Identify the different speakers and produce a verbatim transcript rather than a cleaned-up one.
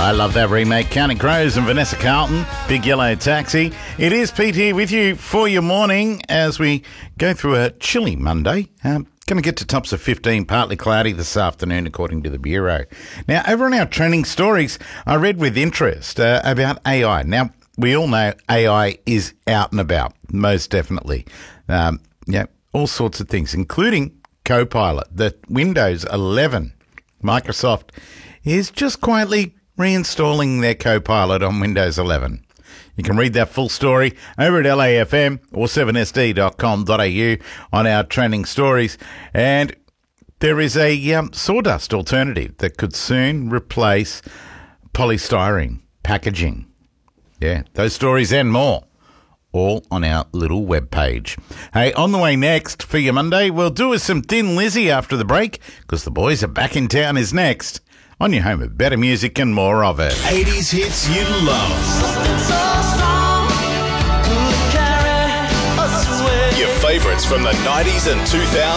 Speaker 1: I love that remake. Counting Crows and Vanessa Carlton, Big Yellow Taxi. It is Pete here with you for your morning as we go through a chilly Monday. Um, going to get to tops of fifteen, partly cloudy this afternoon, according to the Bureau. Now, over on our trending stories, I read with interest uh, about A I. Now, we all know A I is out and about, most definitely. Um, yeah, all sorts of things, including Copilot. The Windows eleven, Microsoft is just quietly reinstalling their Copilot on Windows eleven. You can read that full story over at L A F M or seven S D dot com dot A U on our trending stories. And there is a um, sawdust alternative that could soon replace polystyrene packaging. Yeah, those stories and more, all on our little webpage. Hey, on the way next for your Monday, we'll do with some Thin Lizzy after the break, because the boys are back in town is next. On your home of better music and more of it.
Speaker 2: eighties hits you love. Your favourites from the nineties and two thousands.